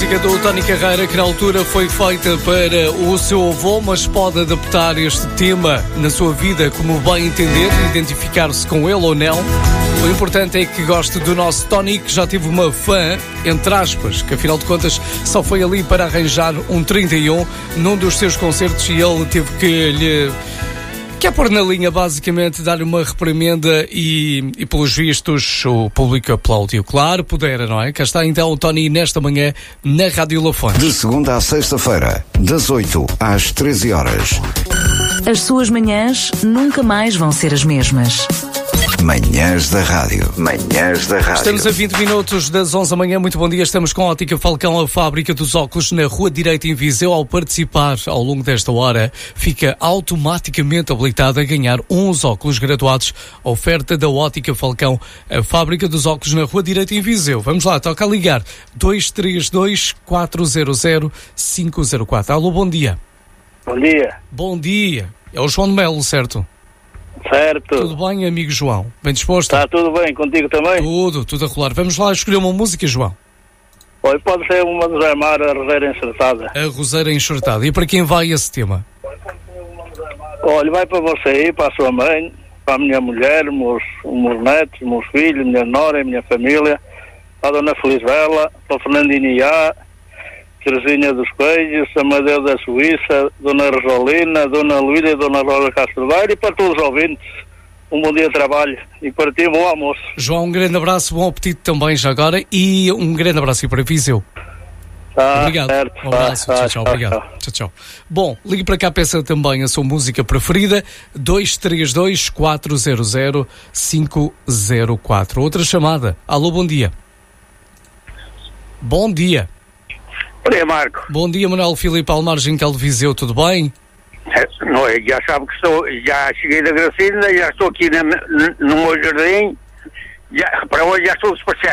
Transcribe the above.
música do Tony Carreira, que na altura foi feita para o seu avô, mas pode adaptar este tema na sua vida como bem entender, identificar-se com ele ou não. O importante é que goste do nosso Tony, que já tive uma fã, entre aspas, que afinal de contas só foi ali para arranjar um 31 num dos seus concertos e ele teve que lhe... Quer pôr na linha, basicamente, dar-lhe uma reprimenda e pelos vistos, o público aplaudiu. Claro, pudera, não é? Cá está então o Tony nesta manhã na Rádio Lafões. De segunda à sexta-feira, das 8 às 13 horas. As suas manhãs nunca mais vão ser as mesmas. Manhãs da Rádio. Manhãs da Rádio. Estamos a 20 minutos das 11 da manhã. Muito bom dia. Estamos com a Ótica Falcão, a fábrica dos óculos, na Rua Direita, em Viseu. Ao participar ao longo desta hora, fica automaticamente habilitado a ganhar uns óculos graduados. Oferta da Ótica Falcão, a fábrica dos óculos, na Rua Direita, em Viseu. Vamos lá, toca a ligar. 232-400-504. Alô, bom dia. Bom dia. Bom dia. É o João de Melo, certo? Certo. Tudo bem, amigo João? Bem disposto? Está tudo bem, contigo também? Tudo a rolar. Vamos lá escolher uma música, João. Olha, pode ser uma do Zé Mar, a Roseira Enxertada. A Roseira Enxertada. E para quem vai esse tema? Olha, vai para você, para a sua mãe, para a minha mulher, meus netos, meus filhos, minha nora, minha família, para a Dona Felizbela, para a Fernandina Iá, Teresinha dos Coelhos, Amadeu da Suíça, Dona Rosalina, Dona Luísa e Dona Rosa Castro Baile, e para todos os ouvintes, um bom dia de trabalho e para ti um bom almoço. João, um grande abraço, bom apetite também já agora e um grande abraço para Viseu. Obrigado. Certo. Um abraço, tchau, obrigado. Tchau. Bom, ligue para cá, peça também a sua música preferida, 232-400-504. Outra chamada. Alô, bom dia. Bom dia. Bom dia, Marco. Bom dia, Manuel Filipe Almargincal de Viseu, tudo bem? Não, já sabe que já cheguei da Gracina, já estou aqui no meu jardim, para hoje já estou despachado.